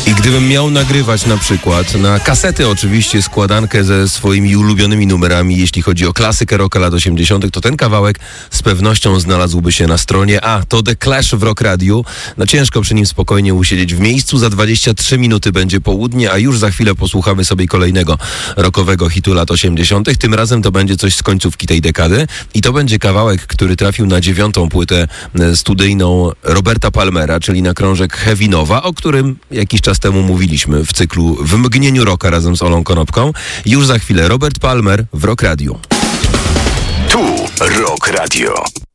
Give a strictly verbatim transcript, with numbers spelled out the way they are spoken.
I gdybym miał nagrywać na przykład na kasety oczywiście składankę ze swoimi ulubionymi numerami, jeśli chodzi o klasykę rocka lat osiemdziesiątych, to ten kawałek z pewnością znalazłby się na stronie. A, to The Clash w Rock Radio. No ciężko przy nim spokojnie usiedzieć w miejscu. Za dwadzieścia trzy minuty będzie południe, a już za chwilę posłuchamy sobie kolejnego rockowego hitu lat osiemdziesiątych. Tym razem to będzie coś z końcówki tej dekady i to będzie kawałek, który trafił na dziewiątą płytę studyjną Roberta Palmera, czyli na krążek Heavy Nova, o którym jakiś czas temu mówiliśmy w cyklu W mgnieniu rocka razem z Olą Konopką. Już za chwilę Robert Palmer w Rock Radio. Tu Rock Radio.